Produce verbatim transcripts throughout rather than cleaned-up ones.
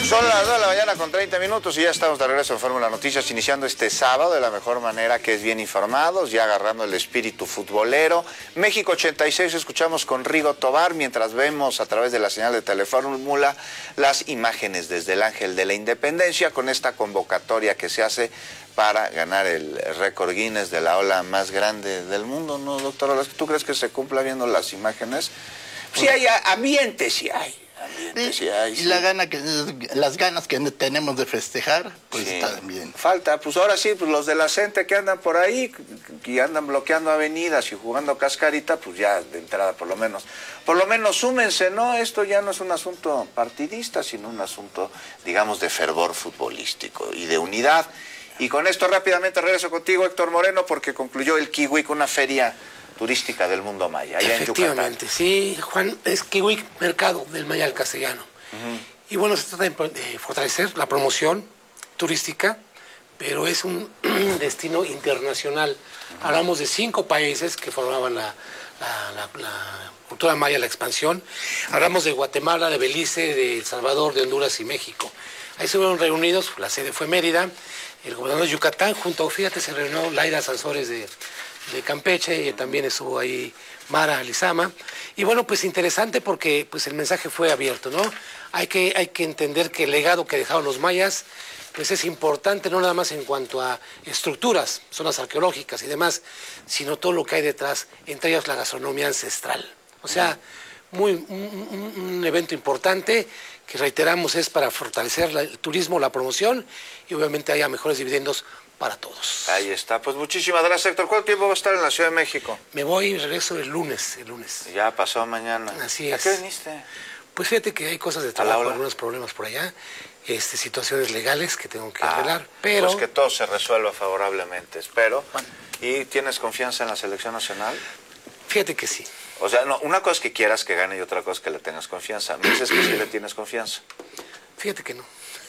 Son las dos de la mañana con treinta minutos y ya estamos de regreso en Fórmula Noticias, iniciando este sábado de la mejor manera, que es bien informados, ya agarrando el espíritu futbolero. México ochenta y seis, escuchamos con Rigo Tobar, mientras vemos a través de la señal de Telefórmula las imágenes desde el Ángel de la Independencia, con esta convocatoria que se hace para ganar el récord Guinness de la ola más grande del mundo, ¿no, doctor? ¿Tú crees que se cumpla viendo las imágenes? Sí hay ambiente, sí hay. Ambiente, sí hay, sí. Y la gana que, las ganas que tenemos de festejar, pues sí, está bien. Falta, pues ahora sí, pues los de la gente que andan por ahí, que andan bloqueando avenidas y jugando cascarita, pues ya de entrada por lo menos, por lo menos súmense, ¿no? Esto ya no es un asunto partidista, sino un asunto, digamos, de fervor futbolístico y de unidad. Y con esto rápidamente regreso contigo, Héctor Moreno, porque concluyó el Kiwik, una feria turística del mundo maya, allá Efectivamente, en Yucatán. Sí, Juan, es Kiwik, mercado del maya al castellano. Uh-huh. Y bueno, se trata de fortalecer la promoción turística, pero es un destino internacional. Uh-huh. Hablamos de cinco países que formaban la, la, la, la cultura maya, la expansión. Hablamos de Guatemala, de Belice, de El Salvador, de Honduras y México. Ahí estuvieron reunidos, la sede fue Mérida, el gobernador de Yucatán, junto, fíjate, se reunió Laira Sansores de... de Campeche, y también estuvo ahí Mara Lizama, y bueno, pues interesante porque pues el mensaje fue abierto, ¿no? Hay que, hay que entender que el legado que dejaron los mayas, pues es importante, no nada más en cuanto a estructuras, zonas arqueológicas y demás, sino todo lo que hay detrás, entre ellas la gastronomía ancestral. O sea, muy, un, un evento importante que reiteramos es para fortalecer la, el turismo, la promoción, y obviamente haya mejores dividendos para todos. Ahí está, pues muchísimas gracias, Héctor. ¿Cuánto tiempo va a estar en la Ciudad de México? Me voy y regreso el lunes, el lunes. Ya pasó mañana. Así es. ¿A qué viniste? Pues fíjate que hay cosas de trabajo, algunos problemas por allá, este, situaciones legales que tengo que ah, arreglar, pero... Pues que todo se resuelva favorablemente, espero. Bueno. ¿Y tienes confianza en la selección nacional? Fíjate que sí. O sea, no, una cosa es que quieras que gane y otra cosa es que le tengas confianza. Me dices que sí le tienes confianza. Fíjate que no.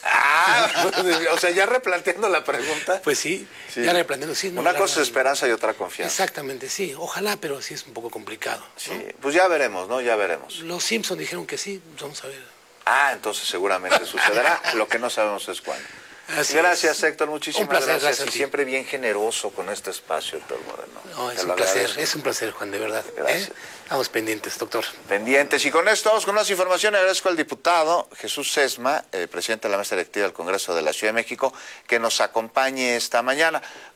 Ah, o sea, ya replanteando la pregunta. Pues sí, sí. ya replanteando, sí. No, Una cosa es esperanza y otra confianza. Exactamente, sí. Ojalá, pero sí es un poco complicado, ¿no? Sí, pues ya veremos, ¿no? Ya veremos. Los Simpson dijeron que sí, vamos a ver. Ah, entonces seguramente sucederá. Lo que no sabemos es cuándo. Así gracias, es. Héctor, muchísimas un placer, gracias. gracias y siempre bien generoso con este espacio, Héctor Moreno. No, es un placer, agradezco. es un placer, Juan, de verdad. Gracias. ¿Eh? Vamos pendientes, doctor. Pendientes. Y con esto vamos con más información. Agradezco al diputado Jesús Sesma, eh, presidente de la mesa directiva del Congreso de la Ciudad de México, que nos acompañe esta mañana.